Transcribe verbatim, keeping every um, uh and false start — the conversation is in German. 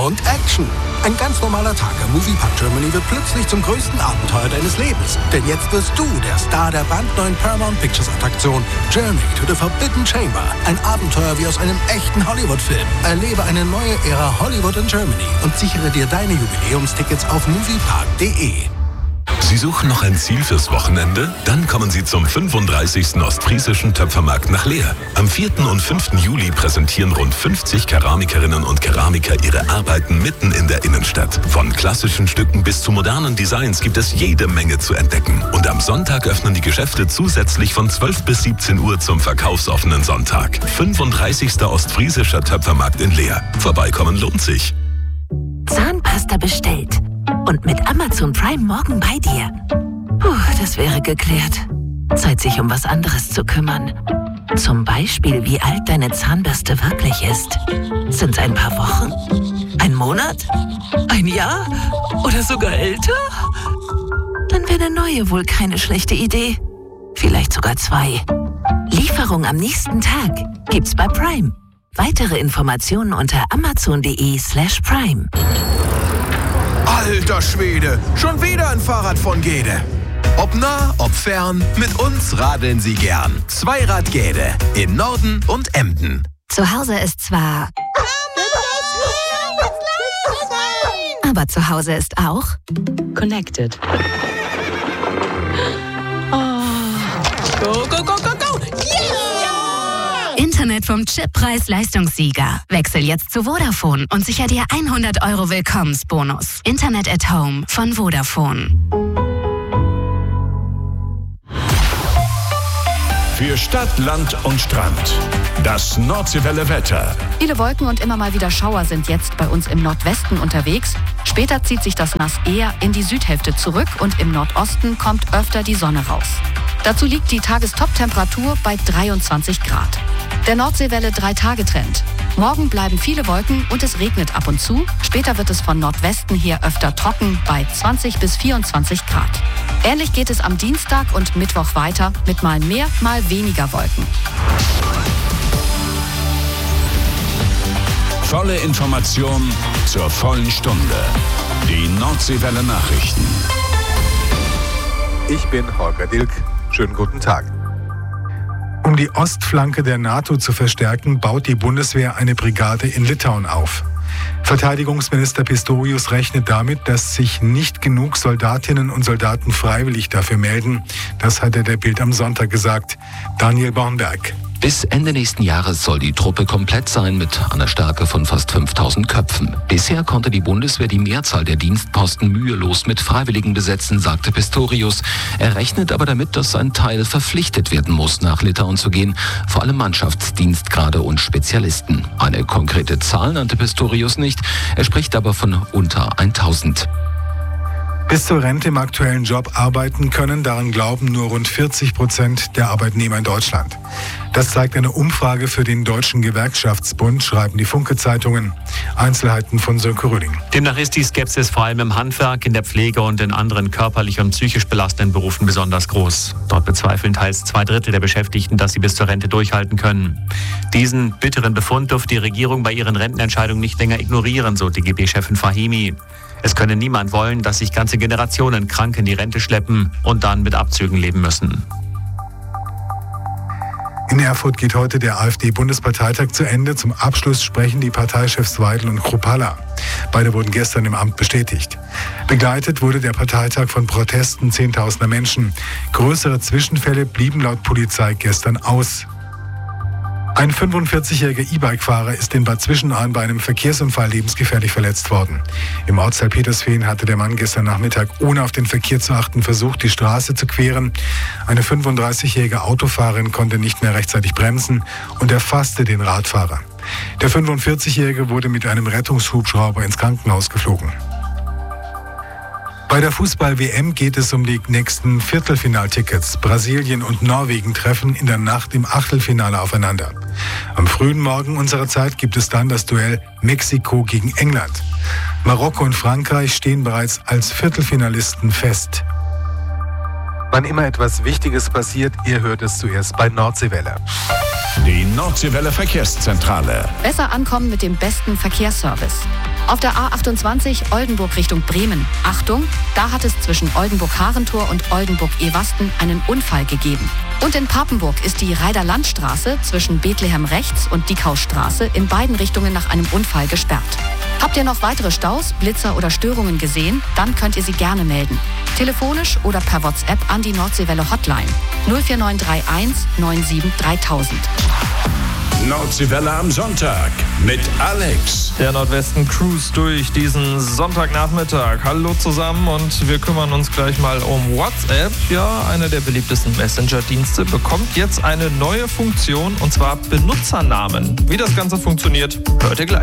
und Action. Ein ganz normaler Tag am Moviepark Germany wird plötzlich zum größten Abenteuer deines Lebens. Denn jetzt wirst du der Star der brandneuen Paramount Pictures Attraktion Journey to the Forbidden Chamber. Ein Abenteuer wie aus einem echten Hollywood-Film. Erlebe eine neue Ära Hollywood in Germany und sichere dir deine Jubiläumstickets auf moviepark punkt de. Sie suchen noch ein Ziel fürs Wochenende? Dann kommen Sie zum fünfunddreißigsten Ostfriesischen Töpfermarkt nach Leer. Am vierten und fünften Juli präsentieren rund fünfzig Keramikerinnen und Keramiker ihre Arbeiten mitten in der Innenstadt. Von klassischen Stücken bis zu modernen Designs gibt es jede Menge zu entdecken. Und am Sonntag öffnen die Geschäfte zusätzlich von zwölf bis siebzehn Uhr zum verkaufsoffenen Sonntag. fünfunddreißigster Ostfriesischer Töpfermarkt in Leer. Vorbeikommen lohnt sich. Zahnpasta bestellt. Und mit Amazon Prime morgen bei dir. Puh, das wäre geklärt. Zeit, sich um was anderes zu kümmern. Zum Beispiel, wie alt deine Zahnbürste wirklich ist. Sind's ein paar Wochen? Ein Monat? Ein Jahr? Oder sogar älter? Dann wäre eine neue wohl keine schlechte Idee. Vielleicht sogar zwei. Lieferung am nächsten Tag gibt's bei Prime. Weitere Informationen unter amazon.de slash prime. Alter Schwede, schon wieder ein Fahrrad von Gede. Ob nah, ob fern, mit uns radeln Sie gern. Zweirad Gede, in Norden und Emden. Zu Hause ist zwar... Aber zu Hause ist auch... Connected. Oh. Go, go, go, go, go! Yeah! Internet vom Chippreis-Leistungssieger. Wechsel jetzt zu Vodafone und sicher dir hundert Euro Willkommensbonus. Internet at Home von Vodafone. Für Stadt, Land und Strand. Das Nordseewelle Wetter. Viele Wolken und immer mal wieder Schauer sind jetzt bei uns im Nordwesten unterwegs. Später zieht sich das Nass eher in die Südhälfte zurück und im Nordosten kommt öfter die Sonne raus. Dazu liegt die Tagestop-Temperatur bei dreiundzwanzig Grad. Der Nordseewelle drei-Tage-Trend. Morgen bleiben viele Wolken und es regnet ab und zu. Später wird es von Nordwesten her öfter trocken bei zwanzig bis vierundzwanzig Grad. Ähnlich geht es am Dienstag und Mittwoch weiter mit mal mehr, mal weniger Wolken. Volle Information zur vollen Stunde. Die Nordseewelle Nachrichten. Ich bin Holger Dilk. Schönen guten Tag. Um die Ostflanke der NATO zu verstärken, baut die Bundeswehr eine Brigade in Litauen auf. Verteidigungsminister Pistorius rechnet damit, dass sich nicht genug Soldatinnen und Soldaten freiwillig dafür melden. Das hat er der Bild am Sonntag gesagt. Daniel Bornberg. Bis Ende nächsten Jahres soll die Truppe komplett sein mit einer Stärke von fast fünftausend Köpfen. Bisher konnte die Bundeswehr die Mehrzahl der Dienstposten mühelos mit Freiwilligen besetzen, sagte Pistorius. Er rechnet aber damit, dass ein Teil verpflichtet werden muss, nach Litauen zu gehen, vor allem Mannschaftsdienstgrade und Spezialisten. Eine konkrete Zahl nannte Pistorius nicht, er spricht aber von unter tausend. Bis zur Rente im aktuellen Job arbeiten können, daran glauben nur rund vierzig Prozent der Arbeitnehmer in Deutschland. Das zeigt eine Umfrage für den Deutschen Gewerkschaftsbund, schreiben die Funke-Zeitungen. Einzelheiten von Sönke Röhling. Demnach ist die Skepsis vor allem im Handwerk, in der Pflege und in anderen körperlich und psychisch belastenden Berufen besonders groß. Dort bezweifeln teils zwei Drittel der Beschäftigten, dass sie bis zur Rente durchhalten können. Diesen bitteren Befund dürfte die Regierung bei ihren Rentenentscheidungen nicht länger ignorieren, so D G B-Chefin Fahimi. Es könne niemand wollen, dass sich ganze Generationen krank in die Rente schleppen und dann mit Abzügen leben müssen. In Erfurt geht heute der AfD-Bundesparteitag zu Ende. Zum Abschluss sprechen die Parteichefs Weidel und Kruppalla. Beide wurden gestern im Amt bestätigt. Begleitet wurde der Parteitag von Protesten zehntausender Menschen. Größere Zwischenfälle blieben laut Polizei gestern aus. Ein fünfundvierzigjähriger E-Bike-Fahrer ist in Bad Zwischenahn bei einem Verkehrsunfall lebensgefährlich verletzt worden. Im Ortsteil Petersfehn hatte der Mann gestern Nachmittag, ohne auf den Verkehr zu achten, versucht, die Straße zu queren. Eine fünfunddreißigjährige Autofahrerin konnte nicht mehr rechtzeitig bremsen und erfasste den Radfahrer. Der fünfundvierzigjährige wurde mit einem Rettungshubschrauber ins Krankenhaus geflogen. Bei der Fußball-W M geht es um die nächsten Viertelfinaltickets. Brasilien und Norwegen treffen in der Nacht im Achtelfinale aufeinander. Am frühen Morgen unserer Zeit gibt es dann das Duell Mexiko gegen England. Marokko und Frankreich stehen bereits als Viertelfinalisten fest. Wann immer etwas Wichtiges passiert, ihr hört es zuerst bei Nordseewelle. Die Nordseewelle Verkehrszentrale. Besser ankommen mit dem besten Verkehrsservice. Auf der A achtundzwanzig Oldenburg Richtung Bremen. Achtung, da hat es zwischen Oldenburg-Harentor und Oldenburg-Ewasten einen Unfall gegeben. Und in Papenburg ist die Reiderlandstraße zwischen Bethlehem rechts und Dieckaustraße in beiden Richtungen nach einem Unfall gesperrt. Habt ihr noch weitere Staus, Blitzer oder Störungen gesehen? Dann könnt ihr sie gerne melden. Telefonisch oder per WhatsApp an die Nordseewelle Hotline null vier neun drei eins neun sieben dreitausend. Nordseewelle am Sonntag mit Alex. Der Nordwesten cruist durch diesen Sonntagnachmittag. Hallo zusammen und wir kümmern uns gleich mal um WhatsApp. Ja, einer der beliebtesten Messenger-Dienste bekommt jetzt eine neue Funktion und zwar Benutzernamen. Wie das Ganze funktioniert, hört ihr gleich.